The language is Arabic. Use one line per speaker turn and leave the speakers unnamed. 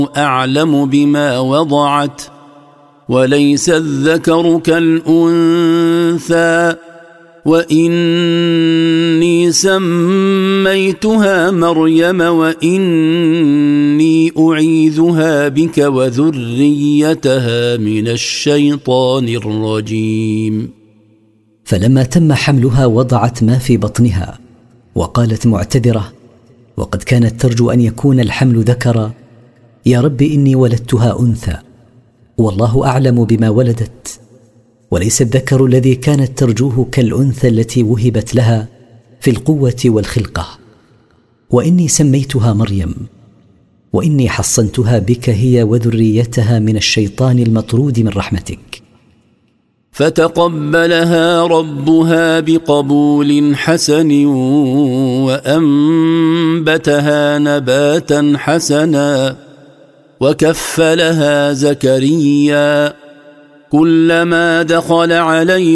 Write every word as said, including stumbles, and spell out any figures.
أعلم بما وضعت وليس الذكر كالأنثى وإني سميتها مريم وإني أعيذها بك وذريتها من الشيطان الرجيم.
فلما تم حملها وضعت ما في بطنها وقالت معتذرة وقد كانت ترجو أن يكون الحمل ذكرا: يا رب إني ولدتها أنثى والله أعلم بما ولدت وليس الذكر الذي كانت ترجوه كالأنثى التي وهبت لها في القوة والخلقة، وإني سميتها مريم وإني حصنتها بك هي وذريتها من الشيطان المطرود من رحمتك.
فتقبلها ربها بقبول حسن وأنبتها نباتا حسنا وكفلها زكريا كلما دخل عليه